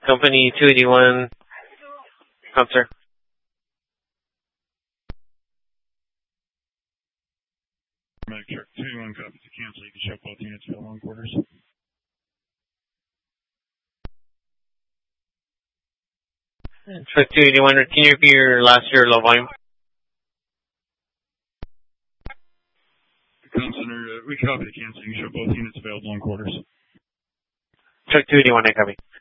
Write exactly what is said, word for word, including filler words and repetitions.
Company two eighty-one, come, sir. Truck two eighty-one, copy to cancel. You can check both units for long quarters. Truck two eighty-one, can you repeat your last year low volume? Com Center, uh, we copy to cancel. You can show both units available on quarters. Truck two eighty-one, I copy.